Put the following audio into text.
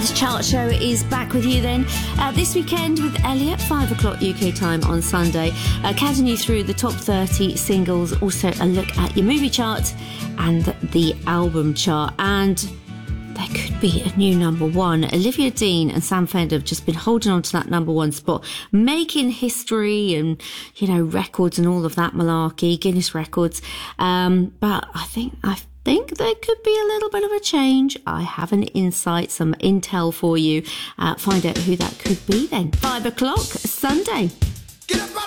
This chart show is back with you then this weekend with Elliot, 5 o'clock UK time on Sunday, counting you through the top 30 singles, also a look at your movie chart and the album chart. And there could be a new number one. Olivia Dean and Sam Fender have just been holding on to that number one spot, making history and, you know, records and all of that malarkey, Guinness records. But I think there could be a little bit of a change. I have an insight, some intel for you. Find out who that could be then. 5 o'clock Sunday. Get up